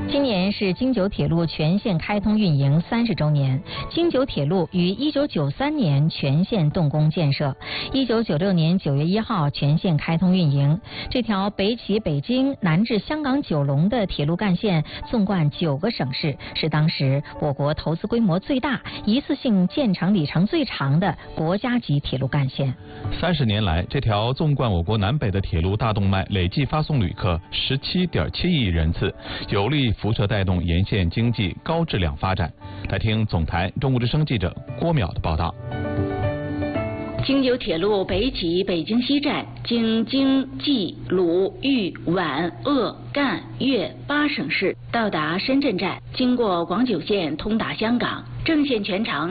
今年是京九铁路全线开通运营30周年。京九铁路于1993年全线动工建设，1996年9月1号全线开通运营。这条北起北京、南至香港九龙的铁路干线，纵贯9个省市，是当时我国投资规模最大、一次性建成里程最长的国家级铁路干线。 30年来，这条纵贯我国南北的铁路大动脉累计发送旅客17.7亿人次，有力辐射带动沿线经济高质量发展。来听总台中国之声记者郭淼的报道。 京九铁路北起北京西站，经京、冀、鲁、豫、皖、鄂、赣、粤8省市，到达深圳站，经过广九线通达香港。正线全长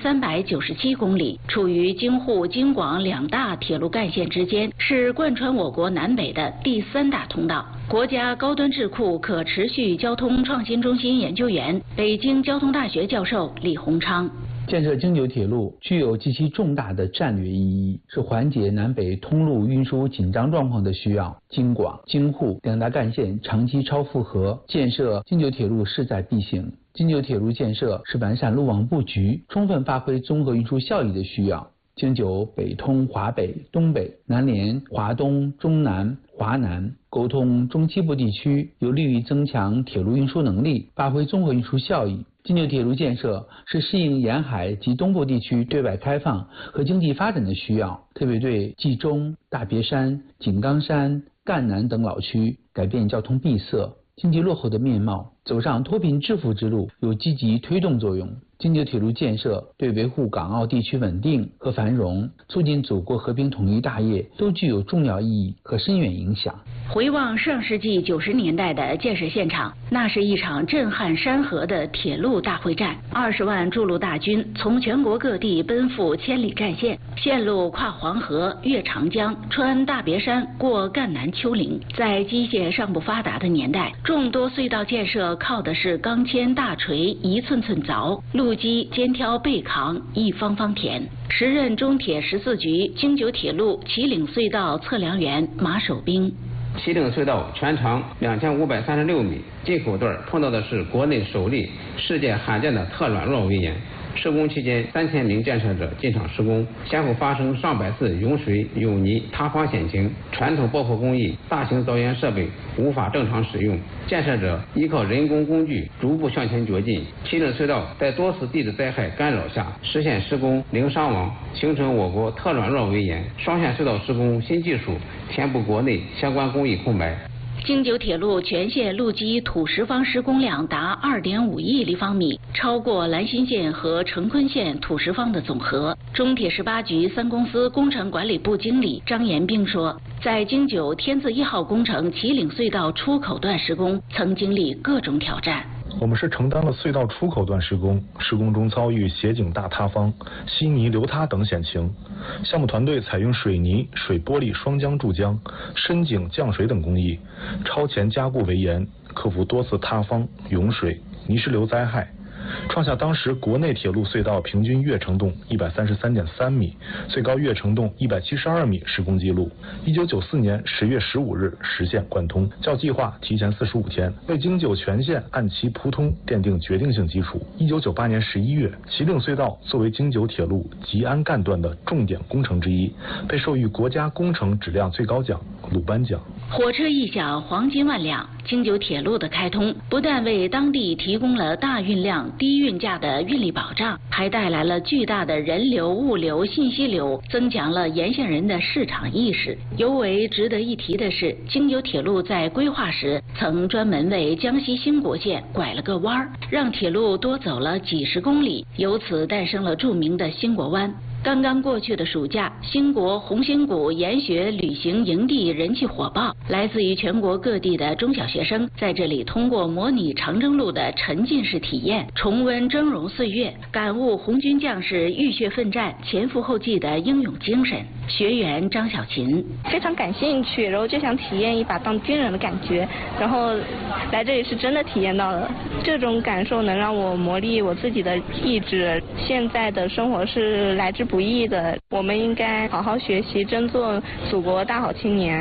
2397公里，处于京沪、京广2大铁路干线之间，是贯穿我国南北的第3大通道。国家高端智库可持续交通创新中心研究员、北京交通大学教授李洪昌。 建设京九铁路具有极其重大的战略意义，是缓解南北通路运输紧张状况的需要。京广、京沪2大干线长期超负荷，建设京九铁路势在必行。京九铁路建设是完善路网布局，充分发挥综合运输效益的需要。京九北通华北、东北，南连华东、中南、华南，沟通中西部地区，有利于增强铁路运输能力，发挥综合运输效益。京九铁路建设是适应沿海及东部地区对外开放和经济发展的需要，特别对冀中、大别山、井冈山、赣南等老区改变交通闭塞、经济落后的面貌，走上脱贫致富之路有积极推动作用。京九铁路建设对维护港澳地区稳定和繁荣、促进祖国和平统一大业都具有重要意义和深远影响。 回望上世纪90年代的建设现场，那是一场震撼山河的铁路大会战。20万筑路大军从全国各地奔赴千里战线，线路跨黄河、越长江、穿大别山、过赣南丘陵。在机械尚不发达的年代，众多隧道建设靠的是钢钎大锤一寸寸凿，路基肩挑背扛，一方方填。时任中铁14局京九铁路祁岭隧道测量员马守兵。 祁岭隧道全长2536米，进口段碰到的是国内首例、世界罕见的特软弱围岩。施工期间，3000名建设者进场施工，先后发生上百次涌水、涌泥、塌方险情。传统爆破工艺、大型凿岩设备无法正常使用，建设者依靠人工工具逐步向前掘进。祁岭隧道在多次地质灾害干扰下，实现施工零伤亡，形成我国特软弱围岩双线隧道施工新技术，填补国内相关工艺空白。 京九铁路全线路基土石方施工量达2.5亿立方米，超过兰新线和成昆线土石方的总和。中铁18局3公司工程管理部经理张延兵说，在京九天字1号工程祁岭隧道出口段施工，曾经历各种挑战。 我们是承担了隧道出口段施工，施工中遭遇斜井大塌方、稀泥流塌等险情。项目团队采用水泥、水玻璃双浆注浆、深井降水等工艺，超前加固围岩，克服多次塌方、涌水、泥石流灾害，创下当时国内铁路隧道平均跃程洞133.3米，最高跃程洞172米施工记录。1994年10月15日实现贯通，较计划提前45天，为京九全线按期铺通奠定决定性基础。1998年11月，祁岭隧道作为京九铁路吉安赣段的重点工程之一，被授予国家工程质量最高奖鲁班奖。 火车一响，黄金万两。京九铁路的开通，不但为当地提供了大运量、低运价的运力保障，还带来了巨大的人流、物流、信息流，增强了沿线人的市场意识。尤为值得一提的是，京九铁路在规划时曾专门为江西兴国县拐了个弯儿，让铁路多走了几十公里，由此诞生了著名的兴国湾。刚刚过去的暑假，兴国红星谷研学旅行营地人气火爆，来自于全国各地的中小学生在这里通过模拟长征路的沉浸式体验，重温峥嵘岁月，感悟红军将士浴血奋战、前赴后继的英勇精神。学员张小琴非常感兴趣，然后就想体验一把当军人的感觉，然后来这里是真的体验到了这种感受，能让我磨砺我自己的意志。现在的生活是来之不易的，我们应该好好学习，争做祖国大好青年。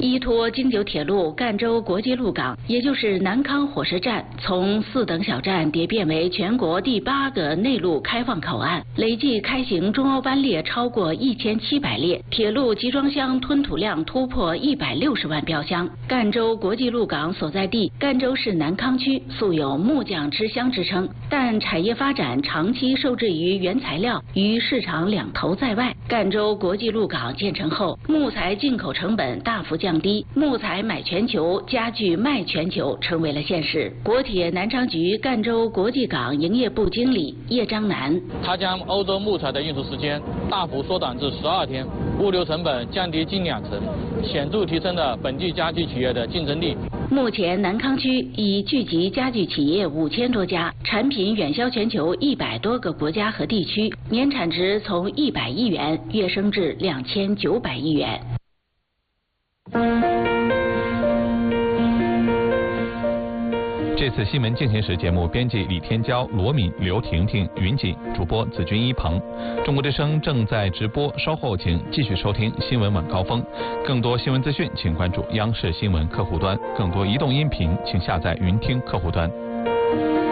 依托京九铁路赣州国际陆港，也就是南康火车站，从4等小站蝶变为全国第8个内陆开放口岸，累计开行中欧班列超过1700列，铁路集装箱吞吐量突破160万标箱。赣州国际陆港所在地赣州市南康区素有木匠之乡之称，但产业发展长期受制于原材料与市场两头在外。赣州国际陆港建成后，木材进口成本大幅降低，木材买全球，家具卖全球成为了现实。国铁南昌局赣州国际港营业部经理叶章南， 他将欧洲木材的运输时间大幅缩短至12天，物流成本降低近2成，显著提升了本地家具企业的竞争力。 目前南康区已聚集家具企业5000多家，产品远销全球100多个国家和地区，年产值从100亿元跃升至2900亿元。 这次新闻进行时节目编辑李天骄、罗敏、刘婷婷、云锦，主播子君一鹏。中国之声正在直播，稍后请继续收听新闻晚高峰。更多新闻资讯，请关注央视新闻客户端；更多移动音频，请下载云听客户端。